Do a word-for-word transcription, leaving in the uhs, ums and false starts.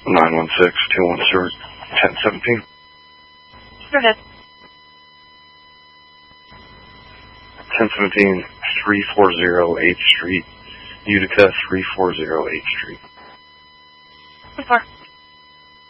nine one six, two one Stewart, ten seventeen. Go ahead. ten seventeen, three forty eighth Street, Utica, three forty eighth Street. Before.